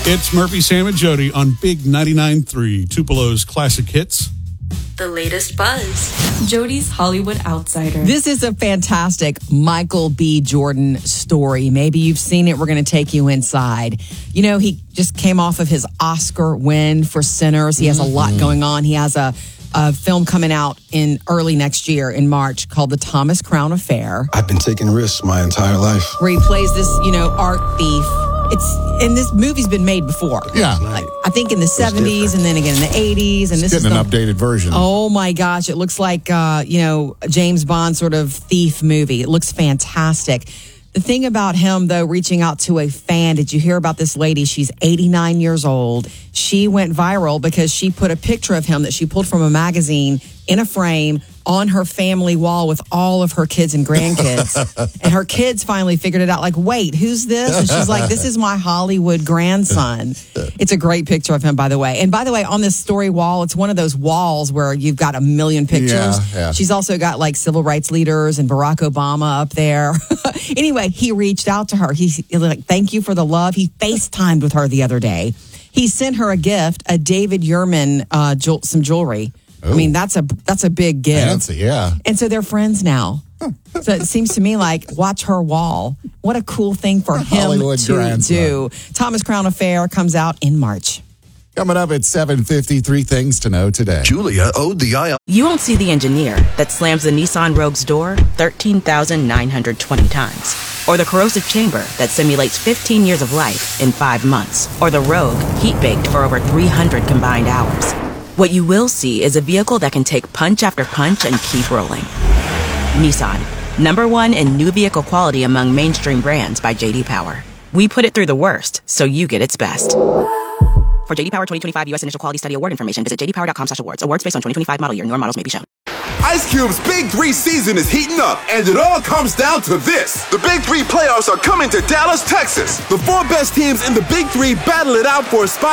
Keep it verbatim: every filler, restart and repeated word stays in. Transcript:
It's Murphy, Sam, and Jody on Big ninety-nine point three, Tupelo's classic hits. The latest buzz. Jody's Hollywood Outsider. This is a fantastic Michael B. Jordan story. Maybe you've seen it. We're going to take you inside. You know, he just came off of his Oscar win for Sinners. He has a lot going on. He has a, a film coming out in early next year in March called The Thomas Crown Affair. I've been taking risks my entire life. Where he plays this, you know, art thief. It's and this movie's been made before. Yeah, like, I think in the seventies and then again in the eighties, and it's this getting is an the, updated version. Oh my gosh, it looks like uh, you know a James Bond sort of thief movie. It looks fantastic. The thing about him, though, reaching out to a fan, did you hear about this lady? She's eighty-nine years old. She went viral because she put a picture of him that she pulled from a magazine in a frame on her family wall with all of her kids and grandkids. And her kids finally figured it out, like, wait, who's this? And she's like, this is my Hollywood grandson. It's a great picture of him, by the way. And by the way, on this story wall, it's one of those walls where you've got a million pictures. Yeah, yeah. She's also got like civil rights leaders and Barack Obama up there. Anyway, he reached out to her. He's like, thank you for the love. He FaceTimed with her the other day. He sent her a gift, a David Yurman, uh, jewel, some jewelry. Ooh. I mean, that's a that's a big gift. Fancy, yeah. And so they're friends now. So it seems to me like, watch her wall. What a cool thing for him Hollywood to grandson. do. Thomas Crown Affair comes out in March. Coming up at seven fifty, three things to know today. Julia owed the I. You won't see the engineer that slams the Nissan Rogue's door thirteen thousand nine hundred twenty times. Or the corrosive chamber that simulates fifteen years of life in five months. Or the Rogue heat-baked for over three hundred combined hours. What you will see is a vehicle that can take punch after punch and keep rolling. Nissan, number one in new vehicle quality among mainstream brands by J D Power. We put it through the worst, so you get its best. For J D Power twenty twenty-five U S Initial Quality Study Award information, visit j d power dot com slash awards. Awards based on twenty twenty-five model year. Newer models may be shown. Ice Cube's Big Three season is heating up, and it all comes down to this. The Big Three playoffs are coming to Dallas, Texas. The four best teams in the Big Three battle it out for a spot